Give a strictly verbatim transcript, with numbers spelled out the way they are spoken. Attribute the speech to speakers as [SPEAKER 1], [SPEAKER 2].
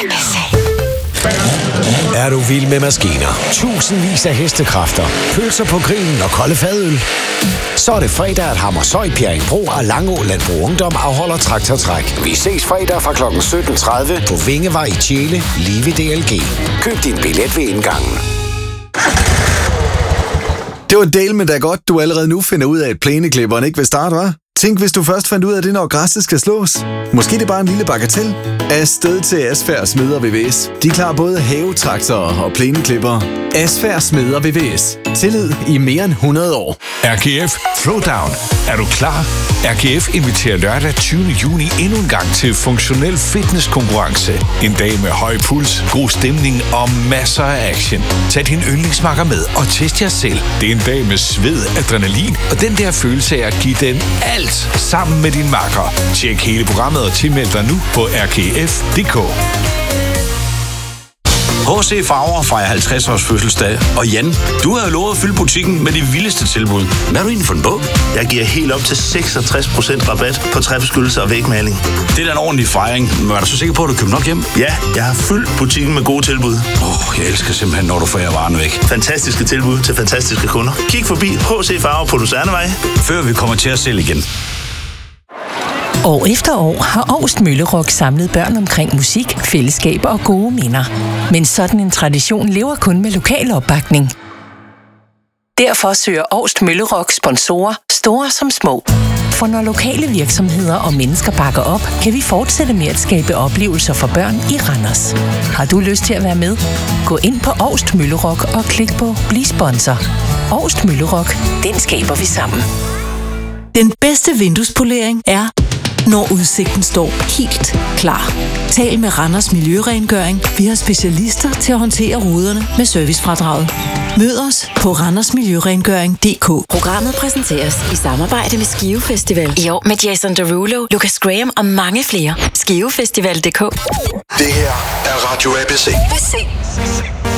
[SPEAKER 1] Er du vild med maskiner? Tusindvis af hestekræfter, pølser på grillen og kolde fadøl? Så er det fredag, at Hammershøj, Bjerringbro og Langå Landbrug Ungdom afholder Traktortræk. Vi ses fredag fra klokken sytten tredive på Vingevej i Tjele, lige ved D L G. Køb din billet ved indgangen.
[SPEAKER 2] Det var del med da godt, du allerede nu finder ud af, at plæneklipperen ikke vil starte, hva'? Tænk, hvis du først fandt ud af det, når græsset skal slås. Måske det er bare en lille bagatel. Afsted til Asfærd Smeder V V S. De klarer både havetraktorer og plæneklipper. Asfærd Smeder V V S. Tillid i mere end hundrede år.
[SPEAKER 3] R G F Throwdown. Er du klar? R G F inviterer lørdag tyvende juni endnu en gang til funktionel fitnesskonkurrence. En dag med høj puls, god stemning og masser af action. Tag din yndlingsmakker med og test jer selv. Det er en dag med sved, adrenalin og den der følelse af at give den alt sammen med din makker. Tjek hele programmet og tilmeld dig nu på r g f punktum d k.
[SPEAKER 4] H C Farver fejrer halvtreds års fødselsdag, og Jan, du har jo lovet at fylde butikken med de vildeste tilbud. Hvad har du egentlig fundet på?
[SPEAKER 5] Jeg giver helt op til seksogtres procent rabat på træbeskyttelse og vægmaling.
[SPEAKER 4] Det er da en ordentlig fejring, men er du så sikker på, at du køber nok hjem?
[SPEAKER 5] Ja, jeg har fyldt butikken med gode tilbud.
[SPEAKER 4] Åh, oh, jeg elsker simpelthen, når du får varerne væk.
[SPEAKER 5] Fantastiske tilbud til fantastiske kunder. Kig forbi H C Farver på Luzernevej,
[SPEAKER 4] før vi kommer til at sælge igen.
[SPEAKER 6] År efter år har Augst Møllerock samlet børn omkring musik, fællesskab og gode minder. Men sådan en tradition lever kun med lokal opbakning. Derfor søger Augst Møllerock sponsorer, store som små. For når lokale virksomheder og mennesker bakker op, kan vi fortsætte med at skabe oplevelser for børn i Randers. Har du lyst til at være med? Gå ind på Augst Møllerock og klik på Bliv sponsor. Augst Møllerock, den skaber vi sammen.
[SPEAKER 7] Den bedste vinduespolering er, når udsigten står helt klar. Tal med Randers Miljørengøring. Vi har specialister til at håndtere ruderne med servicefradraget. Mød os på randers miljørengøring punktum d k.
[SPEAKER 8] Programmet præsenteres i samarbejde med Skive Festival. I år med Jason Derulo, Lucas Graham og mange flere. Skivefestival punktum d k.
[SPEAKER 9] Det her er Radio A B C.